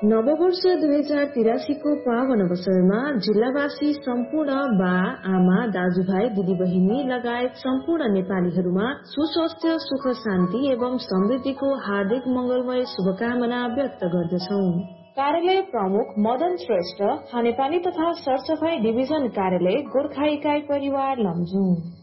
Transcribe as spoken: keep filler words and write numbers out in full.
नववर्ष दुई हजार तिरासी को पावन अवसरमा जिल्लावासी सम्पूर्ण बा आमा दाजुभाइ दिदीबहिनी लगायत सम्पूर्ण नेपालीहरूमा सुस्वास्थ्य सुख शान्ति एवं समृद्धिको हार्दिक मंगलमय शुभकामना व्यक्त गर्दछौं। कार्यालय प्रमुख मदन श्रेष्ठ, खानेपानी तथा सरसफाई डिभिजन कार्यालय गोर्खा इकाइ परिवार लमजुङ।